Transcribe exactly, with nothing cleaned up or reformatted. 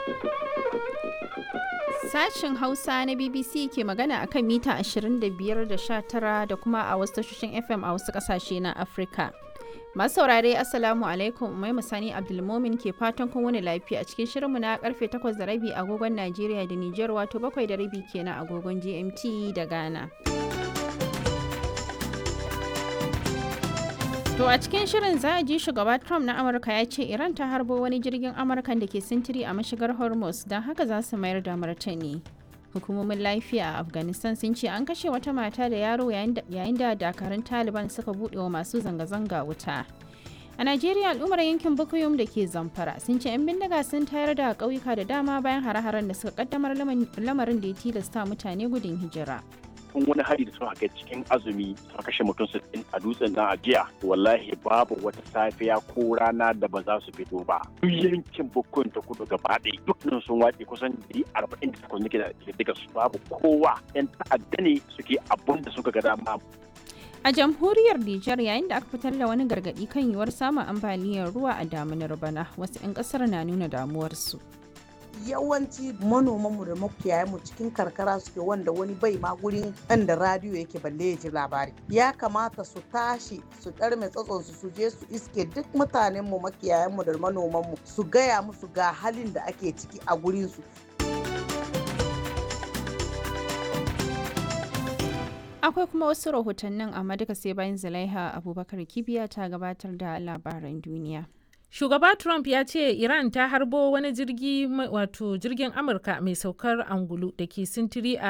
Sashin Hausa na B B C ke magana a kan mita ashirin da biyar da sha tara da kuma a wasu tashoshin F M a wasu ƙasashe na Afirka. Masu saurare Assalamu alaikum, Umai Musani Abdulmomin ke fatan kun wani lafiya a cikin shirinmu na karfe takwas da rabi agogon Najeriya da Nijar, wato bakwai da rabi kenan agogon G M T da Ghana. To a cikin shirin za a ji shugaba Trump na Amurka ya ce Iran ta harbo wani jirgin Amurkan da ke sintiri a mashigar Hormuz, don haka za su mayar da martani. Hukumomin lafiya a Afghanistan sun ce an kashe wata mata da yaro yayin da dakarun Taliban suka buɗe wa masu zanga-zanga wuta. A Najeriya, al'ummar yankin Bukuyum da ke Zamfara sun ce 'yan bindiga sun tayar da ƙauyuka da dama bayan hare-haren da suka kaddamar lamarin da ya tilasta mutane gudun hijira. kun wani hari da suka kai cikin azumi suka kashe mutum sittin a dutsen nan a jiya, wallahi babu wata safiya ko rana da ba za su fito ba. Duk yankin Bukun ta kudu gaba ɗaya dukkan sun wace kusan dari arba'in da takwas nake da daga su babu kowa. Yan ta'adda ne suke abun da suka ga dama. A jamhuriyar Nijar, yayin da aka fitar da wani gargaɗi kan yiwuwar samun ambaliyar ruwa a damunar bana, wasu 'yan ƙasar na nuna damuwarsu. Yawanci manomanmu da makiyayanmu cikin karkara suke, wanda wani bai ma gurin da radiyo yake balle ya ji labari. Ya kamata su tashi su ɗarme tsatsonsu su je su iske duk mutanenmu makiyayanmu da manomanmu su gaya musu ga halin da ake ciki a gurinsu. Akwai kuma wasu rahotannin, amma duka sai bayan Zulaiha Abubakar Kibiya ta gabatar da labaran duniya. Shugaba Trump ya ce Iran ta harbo wani jirgi wato jirgin Amurka mai saukar angulu da ke sintiri a